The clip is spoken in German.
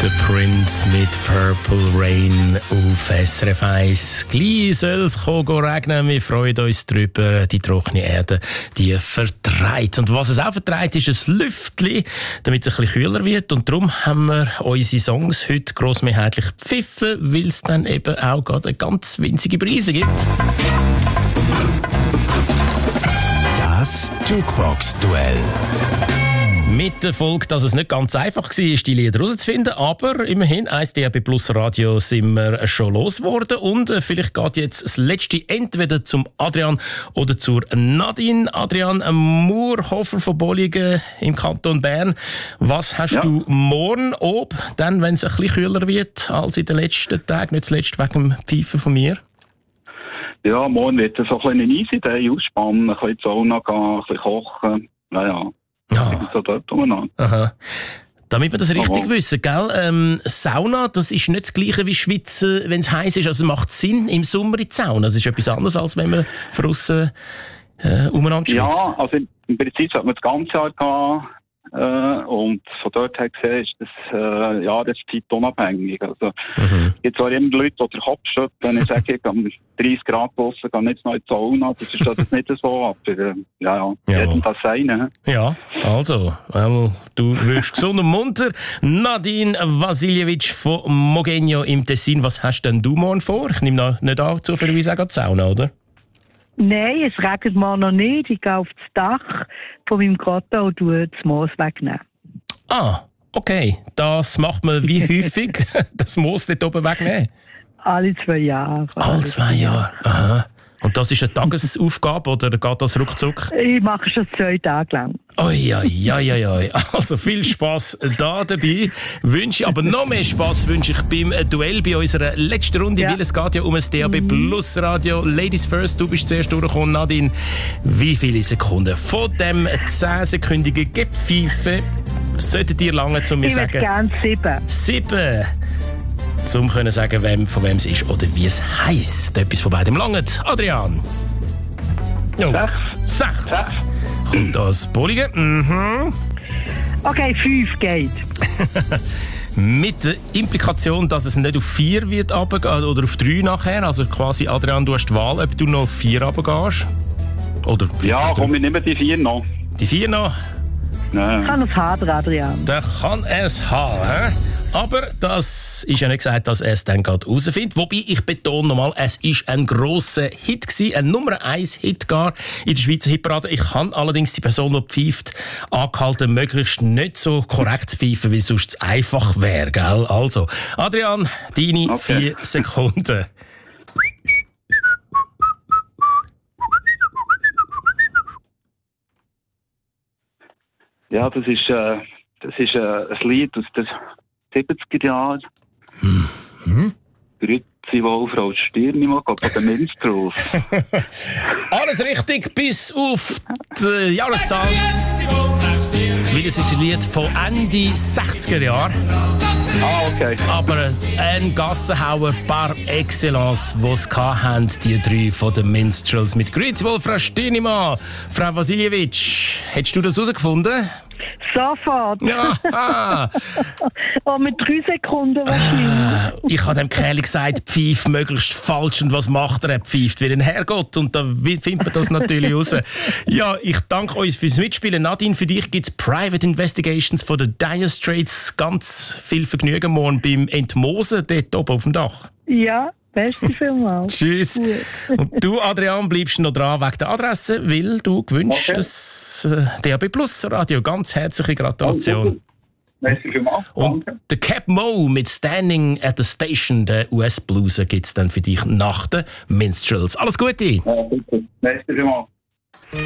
Der Prince mit Purple Rain auf SRF 1. Gleich soll es regnen. Wir freuen uns darüber. Die trockene Erde, die vertreibt. Und was es auch vertreibt, ist ein Lüftchen, damit es ein bisschen kühler wird. Und darum haben wir unsere Songs heute grossmehrheitlich gepfiffen, weil es dann eben auch gerade eine ganz winzige Brise gibt. Das Jukebox-Duell. Mit der Folge, dass es nicht ganz einfach war, die Lieder herauszufinden, aber immerhin 1 DAB Plus Radio sind wir schon losgeworden und vielleicht geht jetzt das Letzte entweder zum Adrian oder zur Nadine. Adrian Murhofer von Bolligen im Kanton Bern. Was hast du morgen ob, dann, wenn es ein bisschen kühler wird als in den letzten Tagen, nicht zuletzt wegen dem Pfeifen von mir? Ja, morgen wird es so ein bisschen easy day ausspannen, ein bisschen in die Sauna gehen, ein bisschen kochen, So dort Aha. Damit wir das richtig wissen, gell? Sauna, das ist nicht das Gleiche wie Schwitzen, wenn es heiß ist. Also es macht Sinn im Sommer in die Sauna. Das ist etwas anderes, als wenn man draussen umeinander schwitzt. Ja, also im Prinzip sollte man das ganze Jahr gehen. Und von dort her gesehen ist das jahreszeitunabhängig. Also, gibt zwar immer Leute, die den Kopf schütteln, wenn ich sage, ich gehe 30 Grad draussen, gehe jetzt noch in die Sauna. Das ist das nicht so, aber jedem das sein. Ja, also, du wirst gesund und munter. Nadine Vasiljevic von Mogenio im Tessin, was hast denn du morgen vor? Ich nehme nicht an, zufälligerweise auch die Sauna, oder? Nein, es regnet mir noch nicht. Ich gehe auf das Dach von meinem Grotto und tue das Moos wegnehmen. Ah, okay. Das macht man wie häufig? Das Moos dort oben wegnehmen? Alle 2 Jahre. Alle 2 Jahre, aha. Und das ist eine Tagesaufgabe oder geht das ruckzuck? Ich mache schon 2 Tage lang. Oi. Also viel Spass da dabei. Aber noch mehr Spass wünsche ich beim Duell bei unserer letzten Runde, weil es geht ja um ein DAB Plus Radio. Ladies first, du bist zuerst durchgekommen, Nadine. Wie viele Sekunden von dem 10-sekündigen Gepfeife sollten dir lange zu mir sagen? Ich würde gerne 7. 7. Um zu sagen, von wem es ist oder wie es heisst. Etwas von beidem langt. Adrian. 6. Kommt aus Bolligen. Okay, 5 geht. Mit der Implikation, dass es nicht auf 4 wird runtergehen, oder auf 3 nachher. Also quasi, Adrian, du hast die Wahl, ob du noch auf 4 runtergehst. Oder komm, ich nehme die 4 noch. Die 4 noch? Nein. Kann es haben, Adrian. Der kann es haben. Aber das ist ja nicht gesagt, dass er es dann gerade herausfindet. Wobei, ich betone nochmal, es war ein grosser Hit gewesen, ein Nummer 1 Hit gar in der Schweizer Hitparade. Ich habe allerdings die Person, die pfeift, angehalten, möglichst nicht so korrekt zu pfeifen, wie sonst es einfach wäre, gell? Also, Adrian, deine 4 Sekunden. Ja, das ist ein Lied aus der 70er Jahren. Grüezi wohl, Frau Stirnimann, von den Minstrels. Alles richtig, bis auf die Jahreszahl. Weil es ist ein Lied von Ende 60er Jahre. Okay. Aber ein Gassenhauer par excellence, die es hatten, die 3 von den Minstrels. Mit Grüezi wohl, Frau Stirnimann. Frau Vasiljevic, hättest du das herausgefunden? Sofort. Ja. Mit 3 Sekunden wahrscheinlich. Ich habe dem Kerl gesagt, pfeif möglichst falsch. Und was macht er? Er pfeift wie ein Herrgott. Und da findet man das natürlich raus. Ja, ich danke euch fürs Mitspielen. Nadine, für dich gibt es Private Investigations von den Dire Straits. Ganz viel Vergnügen morgen beim Entmosen dort oben auf dem Dach. Ja. Beste vielmals. Tschüss. Und du, Adrian, bleibst noch dran wegen der Adresse, weil du gewünschst ein DAB Plus Radio. Ganz herzliche Gratulation. Merci vielmals. Und der Cap Mo mit Standing at the Station, der US-Blues, gibt es dann für dich nach den Minstrels. Alles Gute. Ja, bitte. Merci vielmals.